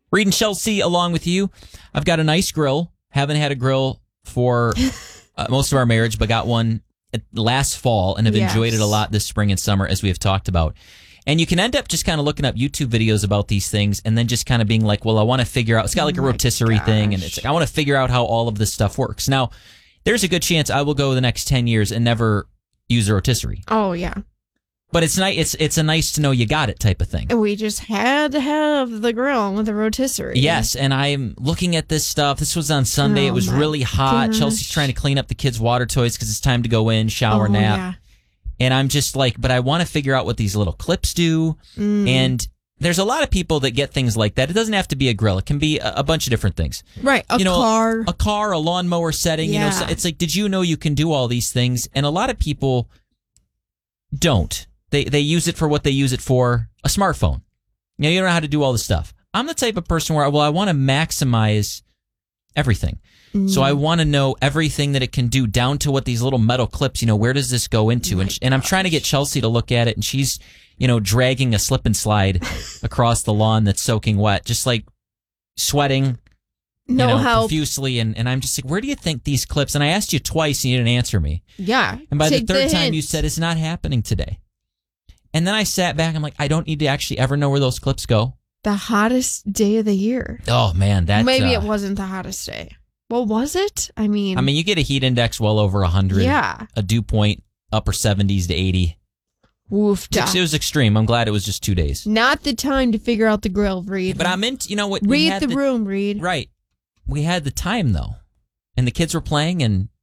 Reed and Chelsea along with you. I've got a nice grill. Haven't had a grill for most of our marriage, but got one last fall and have enjoyed it a lot this spring and summer, as we have talked about. And you can end up just kind of looking up YouTube videos about these things and then just kind of being like, well, I want to figure out, it's got like a rotisserie thing, and it's like, I want to figure out how all of this stuff works. Now, there's a good chance I will go the next 10 years and never use a rotisserie. Oh, yeah. But it's nice. It's a nice to know you got it type of thing. We just had to have the grill with a rotisserie. Yes, and I'm looking at this stuff. This was on Sunday. It was really hot. Gosh. Chelsea's trying to clean up the kids' water toys because it's time to go in, shower, nap. Yeah. And I'm just like, but I want to figure out what these little clips do. And there's a lot of people that get things like that. It doesn't have to be a grill. It can be a bunch of different things. Right, a car, a lawnmower setting. Yeah. You know, so it's like, did you know you can do all these things? And a lot of people don't. They use it for what they use it for, a smartphone. You know, you don't know how to do all this stuff. I'm the type of person where, I want to maximize everything. So I want to know everything that it can do, down to what these little metal clips, you know, where does this go into? And I'm trying to get Chelsea to look at it, and she's, you know, dragging a slip and slide across the lawn that's soaking wet, just like sweating, profusely. And I'm just like, where do you think these clips? And I asked you twice and you didn't answer me. Yeah. And by the third time you said it's not happening today. And then I sat back, I'm like, I don't need to actually ever know where those clips go. The hottest day of the year. Oh, man. Maybe it wasn't the hottest day. Well, was it? I mean, you get a heat index well over 100. Yeah. A dew point upper 70s to 80. Woofda. It was extreme. I'm glad it was just 2 days. Not the time to figure out the grill, Reed. But I'm into, you know what? Read the room, Reed. Right. We had the time, though. And the kids were playing, and